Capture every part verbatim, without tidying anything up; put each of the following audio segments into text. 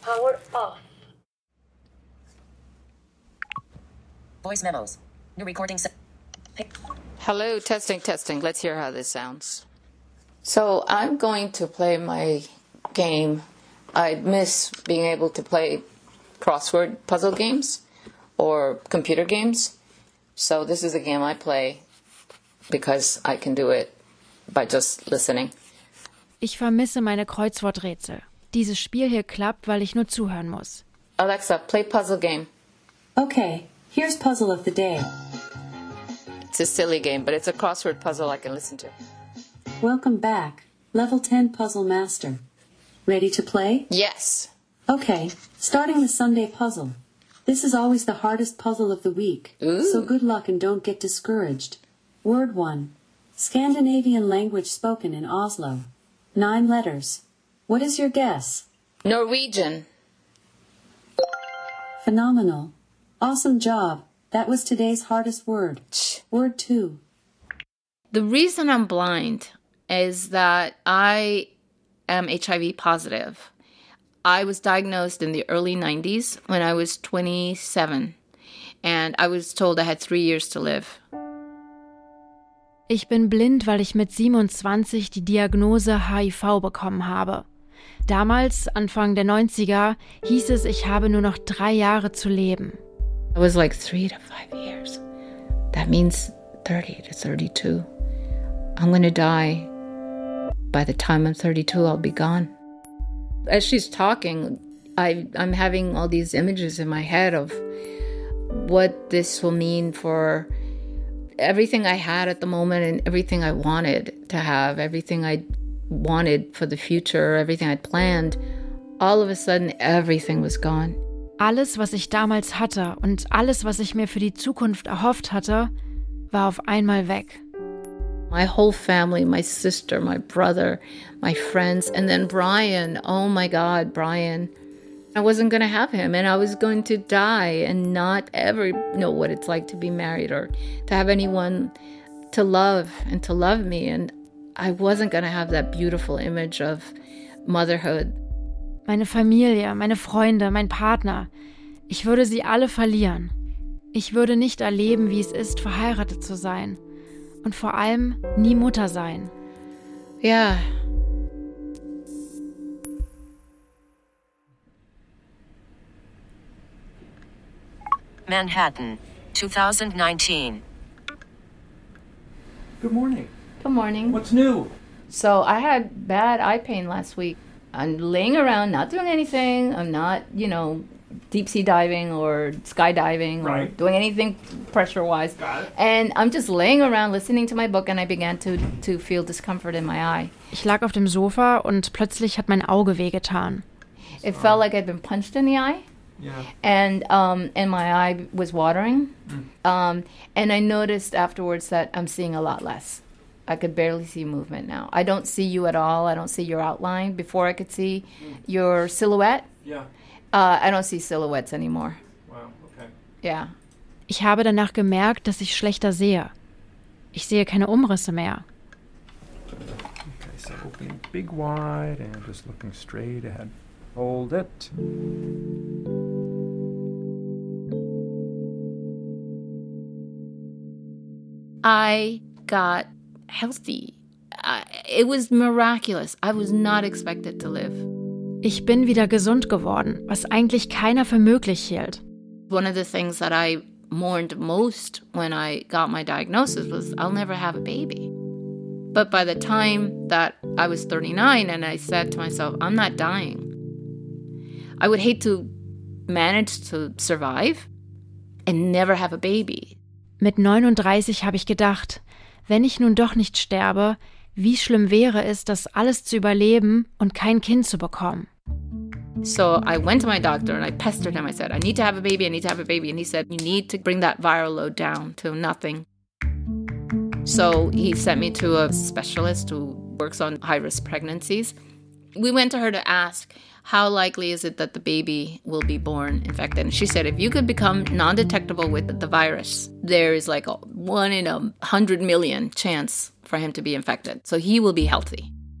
Power off. Voice memos. New recording set. Hello, testing, testing. Let's hear how this sounds. So I'm going to play my game. I miss being able to play crossword puzzle games or computer games. So this is a game I play because I can do it by just listening. Ich vermisse meine Kreuzworträtsel. Dieses Spiel hier klappt, weil ich nur zuhören muss. Alexa, play puzzle game. Okay, here's puzzle of the day. It's a silly game, but it's a crossword puzzle I can listen to. Welcome back. Level ten Puzzle Master. Ready to play? Yes. Okay, starting with Sunday puzzle. This is always the hardest puzzle of the week. Ooh. So good luck and don't get discouraged. Word one. Scandinavian language spoken in Oslo. Nine letters. What is your guess? Norwegian. Phenomenal. Awesome job. That was today's hardest word. Word two. The reason I'm blind is that I am H I V positive. I was diagnosed in the early nineties when I was twenty-seven, and I was told I had three years to live. Ich bin blind, weil ich mit siebenundzwanzig die Diagnose H I V bekommen habe. Damals, Anfang der neunziger, hieß es, ich habe nur noch drei Jahre zu leben. I was like three to five years. That means thirty to thirty-two. I'm going to die. By the time I'm thirty-two, I'll be gone. As she's talking, I, I'm having all these images in my head of what this will mean for everything I had at the moment and everything I wanted to have, everything I wanted for the future, everything I'd planned. All of a sudden, everything was gone. Alles, was ich damals hatte und alles, was ich mir für die Zukunft erhofft hatte, war auf einmal weg. My whole family, my sister, my brother, my friends, and then Brian. Oh my God, Brian. I wasn't going to have him, and I was going to die and not ever know what it's like to be married or to have anyone to love and to love me. And I wasn't going to have that beautiful image of motherhood. Meine Familie, meine Freunde, mein Partner. Ich würde sie alle verlieren. Ich würde nicht erleben, wie es ist, verheiratet zu sein. Und vor allem nie Mutter sein. Ja. Manhattan, twenty nineteen. Good morning. Good morning. What's new? So I had bad eye pain last week. I'm laying around, not doing anything. I'm not, you know, deep sea diving or skydiving right. or doing anything pressure-wise. Got it. And I'm just laying around listening to my book, and I began to, to feel discomfort in my eye. Ich lag auf dem Sofa und plötzlich hat mein Auge wehgetan. It felt like I'd been punched in the eye. Yeah. And um, and my eye was watering. Mm. Um, and I noticed afterwards that I'm seeing a lot less. I could barely see movement now. I don't see you at all. I don't see your outline. Before I could see mm. your silhouette. Yeah. Uh, I don't see silhouettes anymore. Wow, okay. Yeah. Ich habe danach gemerkt, dass ich schlechter sehe. Ich sehe keine Umrisse mehr. Okay, so opening big wide and just looking straight ahead. Hold it. I got healthy. Uh, it was miraculous. I was not expected to live. Ich bin wieder gesund geworden, was eigentlich keiner für möglich hielt. One of the things that I mourned most when I got my diagnosis was I'll never have a baby. But by the time that I was thirty-nine and I said to myself, I'm not dying. I would hate to manage to survive and never have a baby. Mit neununddreißig habe ich gedacht, wenn ich nun doch nicht sterbe, wie schlimm wäre es, das alles zu überleben und kein Kind zu bekommen. So I went to my doctor and I pestered him. I said, I need to have a baby, I need to have a baby. And he said, you need to bring that viral load down to nothing. So he sent me to a specialist who works on high-risk pregnancies. We went to her to ask, how likely is it that the baby will be born infected? And she said, if you could become non-detectable with the virus, there is like a one in a hundred million chance for him to be infected. So he will be healthy.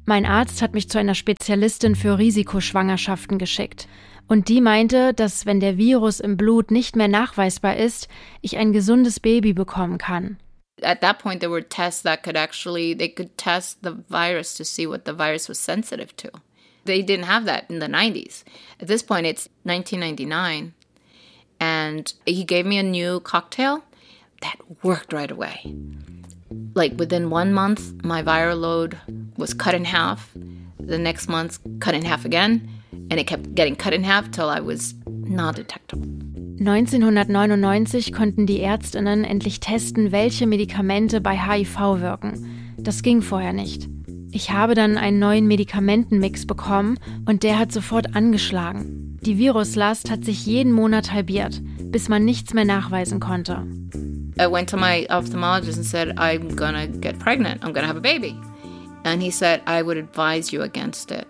Mein Arzt hat mich zu einer Spezialistin für Risikoschwangerschaften geschickt. Und die meinte, dass wenn der Virus im Blut nicht mehr nachweisbar ist, ich ein gesundes Baby bekommen kann. At that point, there were tests that could actually, they could test the virus to see what the virus was sensitive to. They didn't have that in the nineties. At this point, it's nineteen ninety-nine. And he gave me a new cocktail that worked right away. Like within one month, my viral load was cut in half. The next month, cut in half again. And it kept getting cut in half till I was not detectable. neunzehnhundertneunundneunzig konnten die Ärztinnen endlich testen, welche Medikamente bei H I V wirken. Das ging vorher nicht. Ich habe dann einen neuen Medikamentenmix bekommen und der hat sofort angeschlagen. Die Viruslast hat sich jeden Monat halbiert, bis man nichts mehr nachweisen konnte. I went to my ophthalmologist and said, I'm gonna get pregnant, I'm gonna have a baby. And he said, I would advise you against it.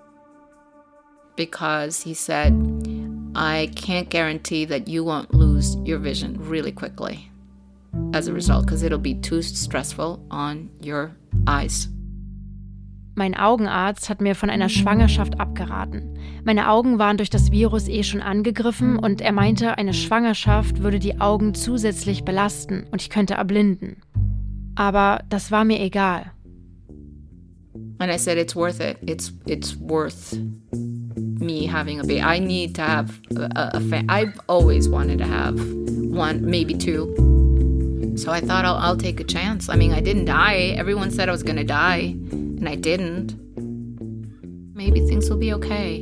Because he said, I can't guarantee that you won't lose your vision really quickly as a result, because it'll be too stressful on your eyes. Mein Augenarzt hat mir von einer Schwangerschaft abgeraten. Meine Augen waren durch das Virus eh schon angegriffen und er meinte, eine Schwangerschaft würde die Augen zusätzlich belasten und ich könnte erblinden. Aber das war mir egal. And I said, it's worth it. It's it's worth me having a baby. I need to have a, a fa- I've always wanted to have one, maybe two. So I thought I'll, I'll take a chance. I mean, I didn't die. Everyone said I was going to die, and I didn't. Maybe things will be okay.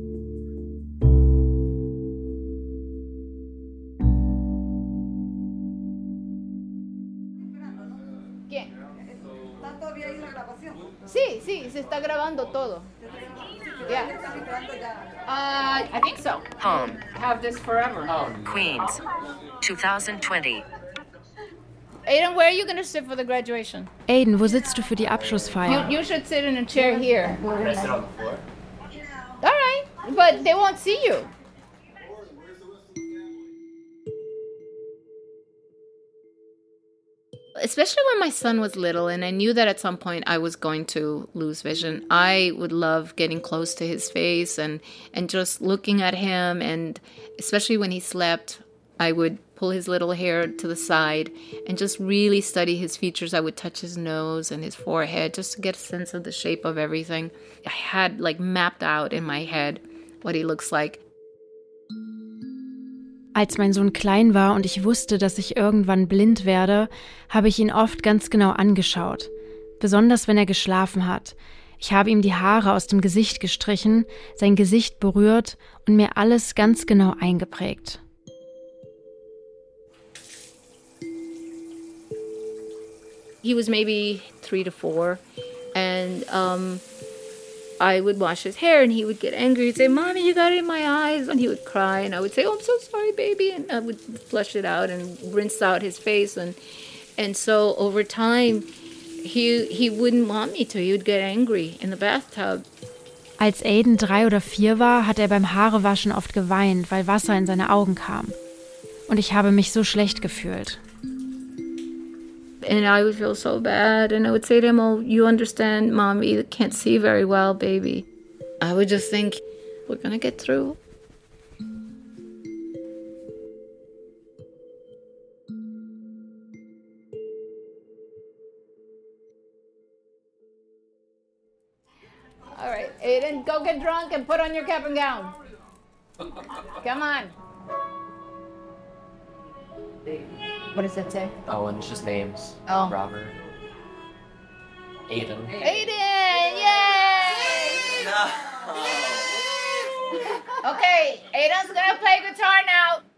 ¿Quién? ¿Está todavía ahí la grabación? Sí, sí, se está grabando todo. Yeah. Uh, I think so. Home. Have this forever. Queens. twenty twenty. Aiden, where are you going to sit for the graduation? Aiden, wo sitzt du für die Abschlussfeier? You, you should sit in a chair here. Can I sit on the floor? All right, but they won't see you. Especially when my son was little and I knew that at some point I was going to lose vision, I would love getting close to his face and, and just looking at him. And especially when he slept, I would pull his little hair to the side and just really study his features. I would touch his nose and his forehead just to get a sense of the shape of everything. I had like mapped out in my head what he looks like. Als mein Sohn klein war und ich wusste, dass ich irgendwann blind werde, habe ich ihn oft ganz genau angeschaut. Besonders wenn er geschlafen hat. Ich habe ihm die Haare aus dem Gesicht gestrichen, sein Gesicht berührt und mir alles ganz genau eingeprägt. He was maybe three to four, and um, I would wash his hair, and he would get angry. He'd say, "Mommy, you got it in my eyes," and he would cry, and I would say, "Oh, I'm so sorry, baby," and I would flush it out and rinse out his face, and and so over time, he he wouldn't want me to. He would get angry in the bathtub. Als Aiden drei oder vier war, hat er beim Haarewaschen oft geweint, weil Wasser in seine Augen kam. Und ich habe mich so schlecht gefühlt. And I would feel so bad, and I would say to him, "Oh, you understand, Mommy can't see very well, baby." I would just think, we're gonna get through. All right, Aiden, go get drunk and put on your cap and gown. Come on. What does that say? Oh, and it's just names. Oh. Robert. Aiden. Aiden! Yay! No. Okay, Aiden's gonna play guitar now.